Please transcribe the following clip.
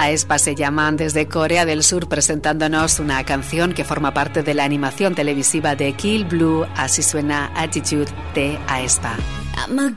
aespa se llaman desde Corea del Sur, presentándonos una canción que forma parte de la animación televisiva de Kill Blue. Así suena Attitude de aespa. I'm a